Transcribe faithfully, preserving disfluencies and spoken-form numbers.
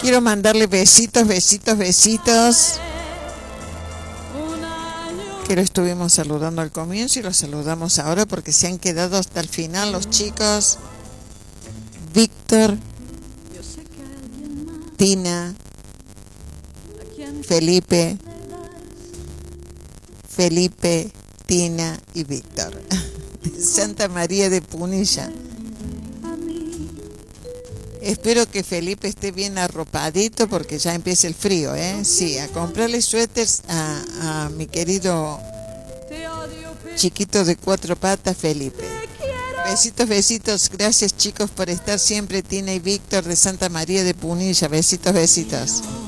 Quiero mandarle besitos, besitos, besitos. Que lo estuvimos saludando al comienzo y los saludamos ahora porque se han quedado hasta el final los chicos. Víctor, Tina, Felipe, Felipe, Tina y Víctor. Santa María de Punilla. Espero que Felipe esté bien arropadito porque ya empieza el frío, ¿eh? Sí, a comprarle suéteres a, a mi querido chiquito de cuatro patas, Felipe. Besitos, besitos. Gracias, chicos, por estar siempre. Tina y Víctor de Santa María de Punilla. Besitos, besitos.